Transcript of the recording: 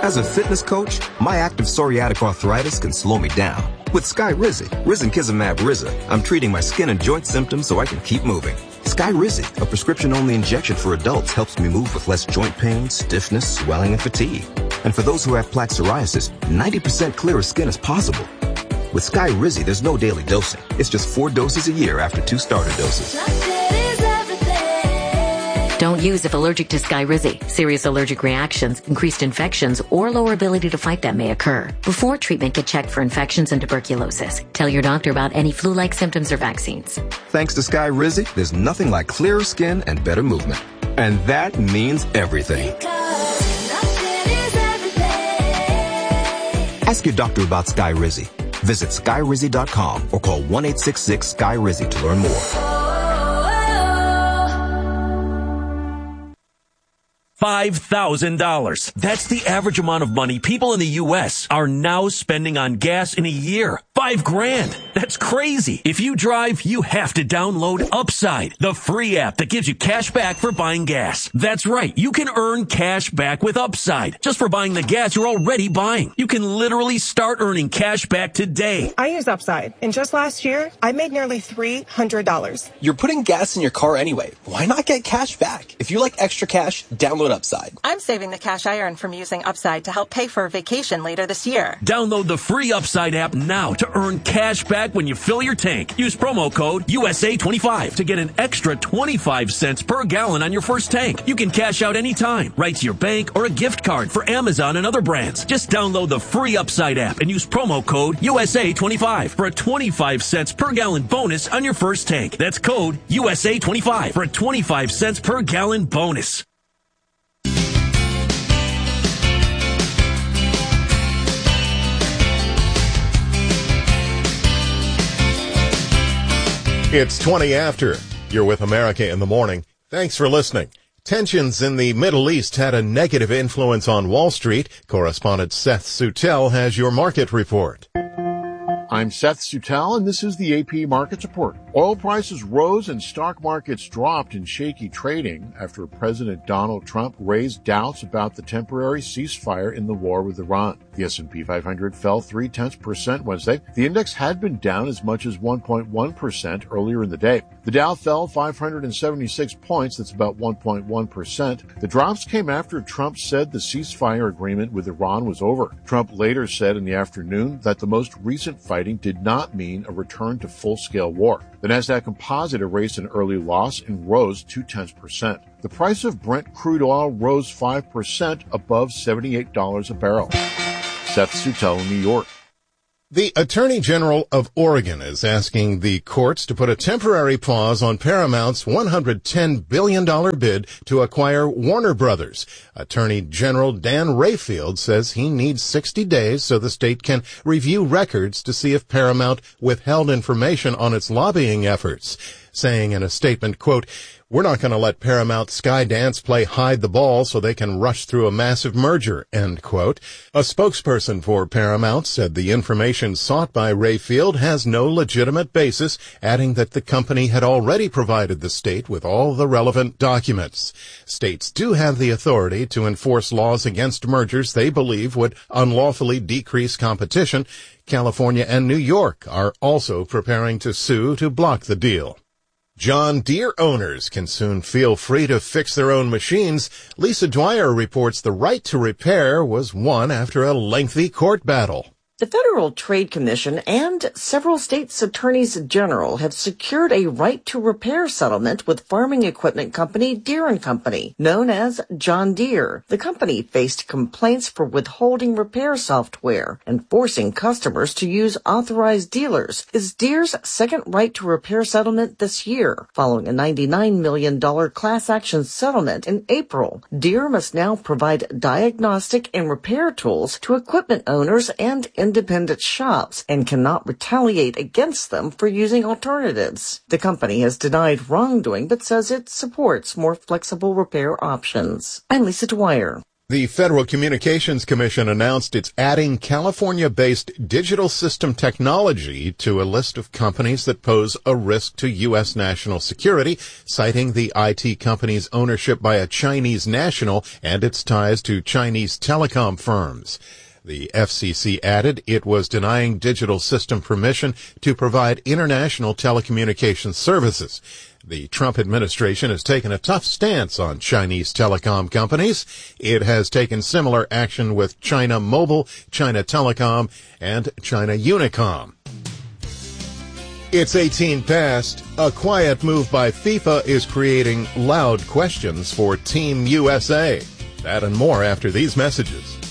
As a fitness coach, my active psoriatic arthritis can slow me down. With Skyrizi, risankizumab Riza, I'm treating my skin and joint symptoms so I can keep moving. Skyrizi, a prescription-only injection for adults, helps me move with less joint pain, stiffness, swelling, and fatigue. And for those who have plaque psoriasis, 90% clearer skin is possible. With Skyrizi, there's no daily dosing. It's just 4 doses a year after 2 starter doses. Don't use if allergic to Skyrizi. Serious allergic reactions, increased infections, or lower ability to fight them may occur. Before treatment, get checked for infections and tuberculosis. Tell your doctor about any flu-like symptoms or vaccines. Thanks to Skyrizi, there's nothing like clearer skin and better movement. And that means everything. Ask your doctor about Skyrizi. Visit Skyrizi.com or call 1-866-SKY-RIZI to learn more. $5,000. That's the average amount of money people in the U.S. are now spending on gas in a year. $5,000. That's crazy. If you drive, you have to download Upside, the free app that gives you cash back for buying gas. That's right. You can earn cash back with Upside just for buying the gas you're already buying. You can literally start earning cash back today. I use Upside, and just last year, I made nearly $300. You're putting gas in your car anyway. Why not get cash back? If you like extra cash, download Upside. I'm saving the cash I earn from using Upside to help pay for a vacation later this year. Download the free Upside app now to earn cash back when you fill your tank. Use promo code USA25 to get an extra 25 cents per gallon on your first tank. You can cash out anytime, right to your bank or a gift card for Amazon and other brands. Just download the free Upside app and use promo code USA25 for a 25 cents per gallon bonus on your first tank. That's code USA25 for a 25 cents per gallon bonus. It's 20 after. You're with America in the Morning. Thanks for listening. Tensions in the Middle East had a negative influence on Wall Street. Correspondent Seth Sutel has your market report. I'm Seth Sutel, and this is the AP Markets Report. Oil prices rose and stock markets dropped in shaky trading after President Donald Trump raised doubts about the temporary ceasefire in the war with Iran. The S&P 500 fell 0.3% Wednesday. The index had been down as much as 1.1% earlier in the day. The Dow fell 576 points, that's about 1.1%. The drops came after Trump said the ceasefire agreement with Iran was over. Trump later said in the afternoon that the most recent fighting did not mean a return to full-scale war. The Nasdaq Composite erased an early loss and rose 0.2%. The price of Brent crude oil rose 5% above $78 a barrel. Seth Sutel, New York. The Attorney General of Oregon is asking the courts to put a temporary pause on Paramount's $110 billion bid to acquire Warner Brothers. Attorney General Dan Rayfield says he needs 60 days so the state can review records to see if Paramount withheld information on its lobbying efforts, saying in a statement, quote, "We're not going to let Paramount Skydance play hide the ball so they can rush through a massive merger," end quote. A spokesperson for Paramount said the information sought by Rayfield has no legitimate basis, adding that the company had already provided the state with all the relevant documents. States do have the authority to enforce laws against mergers they believe would unlawfully decrease competition. California and New York are also preparing to sue to block the deal. John Deere owners can soon feel free to fix their own machines. Lisa Dwyer reports the right to repair was won after a lengthy court battle. The Federal Trade Commission and several states' attorneys general have secured a right to repair settlement with farming equipment company Deere & Company, known as John Deere. The company faced complaints for withholding repair software and forcing customers to use authorized dealers. Is Deere's second right to repair settlement this year, following a $99 million class action settlement in April. Deere must now provide diagnostic and repair tools to equipment owners and independent shops and cannot retaliate against them for using alternatives. The company has denied wrongdoing but says it supports more flexible repair options. I'm Lisa Dwyer. The Federal Communications Commission announced it's adding California-based Digital System Technology to a list of companies that pose a risk to U.S. national security, citing the IT company's ownership by a Chinese national and its ties to Chinese telecom firms. The FCC added it was denying Digital System permission to provide international telecommunications services. The Trump administration has taken a tough stance on Chinese telecom companies. It has taken similar action with China Mobile, China Telecom, and China Unicom. It's 18 past. A quiet move by FIFA is creating loud questions for Team USA. That and more after these messages.